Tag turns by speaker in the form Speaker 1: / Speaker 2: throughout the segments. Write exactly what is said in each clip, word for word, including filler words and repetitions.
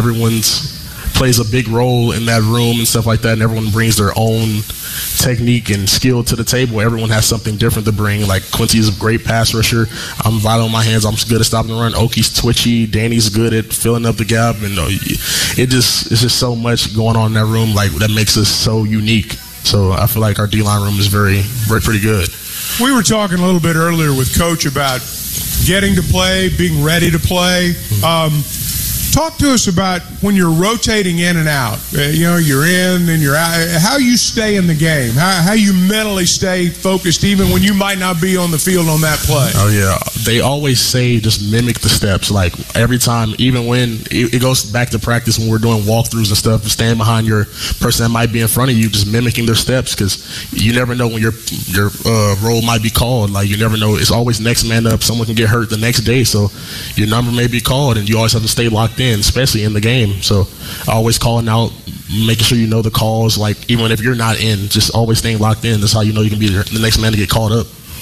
Speaker 1: everyone's plays a big role in that room and stuff like that, and everyone brings their own technique and skill to the table. Everyone has something different to bring. Like Quincy's a great pass rusher. I'm vital on my hands. I'm good at stopping the run. Oki's twitchy. Danny's good at filling up the gap. And uh, it just it's just so much going on in that room, like that makes us so unique. So I feel like our D-line room is very, very pretty good.
Speaker 2: We were talking a little bit earlier with Coach about getting to play, being ready to play. Mm-hmm. Um, Talk to us about when you're rotating in and out. Uh, you know, you're in, then you're out. How you stay in the game. How, how you mentally stay focused even when you might not be on the field on that play.
Speaker 1: Oh, yeah. They always say just mimic the steps. Like every time, even when it, it goes back to practice when we're doing walkthroughs and stuff, stand behind your person that might be in front of you, just mimicking their steps, because you never know when your your uh, role might be called. Like you never know. It's always next man up. Someone can get hurt the next day, so your number may be called, and you always have to stay locked in, especially in the game. So always calling out, making sure you know the calls, like even if you're not in, just always staying locked in. That's how you know you can be the next man to get called up.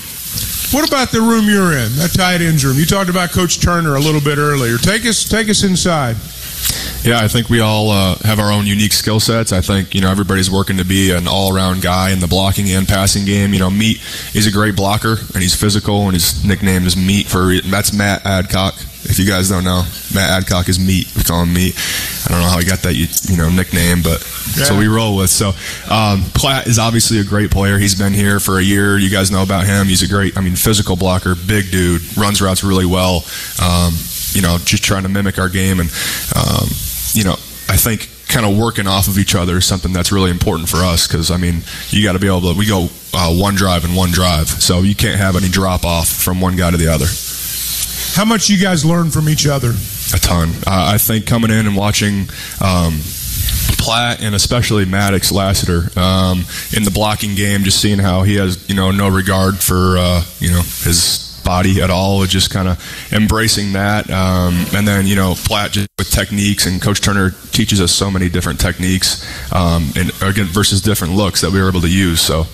Speaker 2: What about the room you're in, that tight ends room? You talked about Coach Turner a little bit earlier. Take us take us inside.
Speaker 3: Yeah, I think we all uh, have our own unique skill sets. I think, you know, everybody's working to be an all-around guy in the blocking and passing game. You know, Meat, he's a great blocker, and he's physical, and his nickname is Meat. For That's Matt Adcock. If you guys don't know, Matt Adcock is Meat. We call him Meat. I don't know how he got that, you, you know, nickname, but yeah. That's what we roll with. So um, Platt is obviously a great player. He's been here for a year. You guys know about him. He's a great, I mean, physical blocker, big dude, runs routes really well. Um, you know, just trying to mimic our game. And, um, you know, I think kind of working off of each other is something that's really important for us, because, I mean, you got to be able to, we go uh, one drive and one drive. So you can't have any drop off from one guy to the other.
Speaker 2: How much you guys learn from each other?
Speaker 3: A ton. Uh, I think coming in and watching um, Platt and especially Maddox Lassiter um, in the blocking game, just seeing how he has, you know, no regard for, uh, you know, his body at all, just kind of embracing that. Um, and then, you know, Platt just with techniques, and Coach Turner teaches us so many different techniques um, and again versus different looks that we were able to use. So.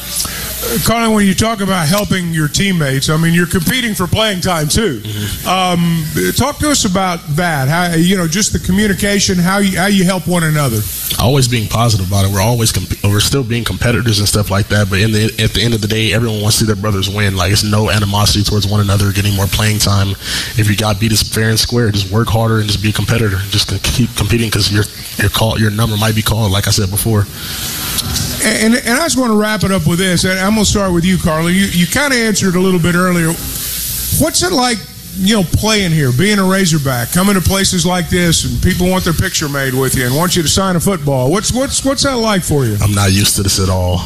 Speaker 2: Colin, when you talk about helping your teammates, I mean, you're competing for playing time too. Mm-hmm. Um, talk to us about that. How, you know, just the communication, how you how you help one another.
Speaker 1: Always being positive about it. We're always comp- we're still being competitors and stuff like that. But in the at the end of the day, everyone wants to see their brothers win. Like, it's no animosity towards one another, getting more playing time. If you got beat, it's fair and square. Just work harder and just be a competitor. Just keep competing, because your your call your number might be called, like I said before.
Speaker 2: And, and I just want to wrap it up with this. And I'm going to start with you, Carla. You, you kind of answered a little bit earlier. What's it like, you know, playing here, being a Razorback, coming to places like this, and people want their picture made with you and want you to sign a football? What's what's what's that like for you?
Speaker 1: I'm not used to this at all.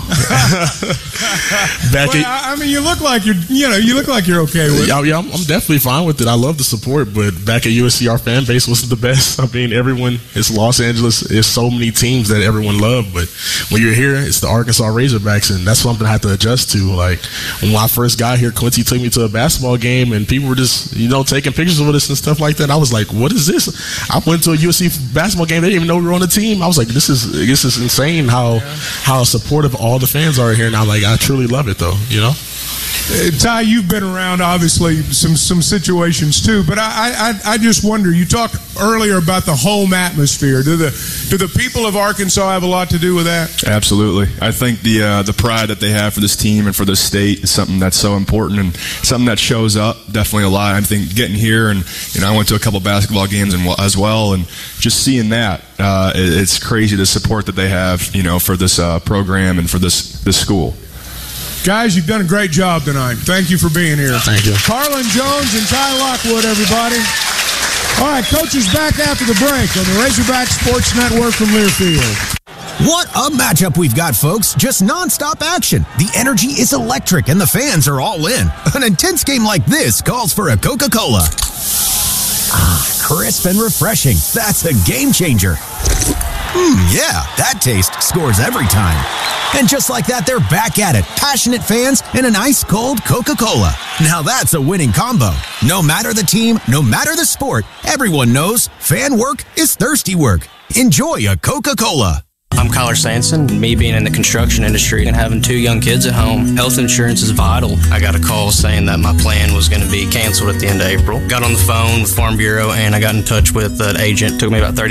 Speaker 1: Back
Speaker 2: well,
Speaker 1: at,
Speaker 2: I mean, you look like you're, you know, you look like you're okay with it.
Speaker 1: Yeah, yeah, I'm, I'm definitely fine with it. I love the support, but back at U S C, our fan base wasn't the best. I mean, everyone, it's Los Angeles, it's so many teams that everyone loved, but when you're here, it's the Arkansas Razorbacks, and that's something I have to adjust to. Like, when I first got here, Quincy took me to a basketball game, and people were just, you know, taking pictures with us and stuff like that. I was like, what is this? I went to a U S C basketball game. They didn't even know we were on the team. I was like, this is this is insane how yeah. how supportive all the fans are here. And I'm like, I truly love it, though, you know?
Speaker 2: Uh, Ty, you've been around, obviously, some some situations too, but I, I I just wonder, you talked earlier about the home atmosphere. Do the do the people of Arkansas have a lot to do with that?
Speaker 3: Absolutely. I think the uh, the pride that they have for this team and for this state is something that's so important, and something that shows up definitely a lot. I think getting here, and you know, I went to a couple basketball games and, as well, and just seeing that, uh, it's crazy the support that they have, you know, for this uh, program and for this this school.
Speaker 2: Guys, you've done a great job tonight. Thank you for being here.
Speaker 1: Thank you.
Speaker 2: Carlin Jones and Ty Lockwood, everybody. All right, Coach is back after the break on the Razorback Sports Network from Learfield.
Speaker 4: What a matchup we've got, folks. Just nonstop action. The energy is electric, and the fans are all in. An intense game like this calls for a Coca-Cola. Ah, crisp and refreshing. That's a game changer. Mmm, yeah, that taste scores every time. And just like that, they're back at it. Passionate fans and an ice-cold Coca-Cola. Now that's a winning combo. No matter the team, no matter the sport, everyone knows fan work is thirsty work. Enjoy a Coca-Cola.
Speaker 5: I'm Kyler Sanson. Me being in the construction industry and having two young kids at home, health insurance is vital. I got a call saying that my plan was going to be canceled at the end of April. Got on the phone with Farm Bureau, and I got in touch with an agent. Took me about thirty